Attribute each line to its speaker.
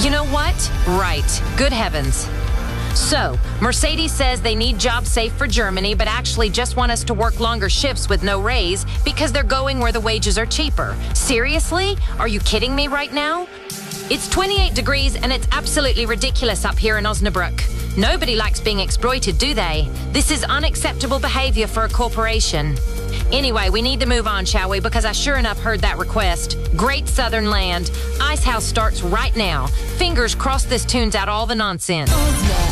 Speaker 1: You know what? Right. Good heavens. So, Mercedes says they need jobs safe for Germany, but actually just want us to work longer shifts with no raise because they're going where the wages are cheaper. Seriously? Are you kidding me right now? It's 28 degrees and it's absolutely ridiculous up here in Osnabrück. Nobody likes being exploited, do they? This is unacceptable behavior for a corporation. Anyway, we need to move on, shall we? Because I sure enough heard that request. Great Southern Land. Icehouse starts right now. Fingers crossed this tunes out all the nonsense.